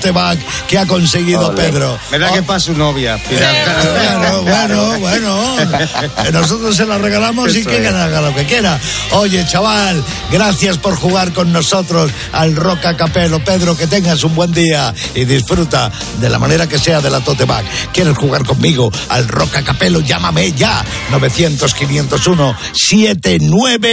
tote bag que ha conseguido Pedro. Me da que para su novia. Bueno. Nosotros se la regalamos y que haga lo que quiera. Oye, chaval, gracias por jugar con nosotros al Rock a Capello. Pedro, que tengas un buen día y disfruta de la manera que sea de la tote bag. ¿Quieres jugar conmigo al Rock a Capello? Llámame ya. 900-501-79.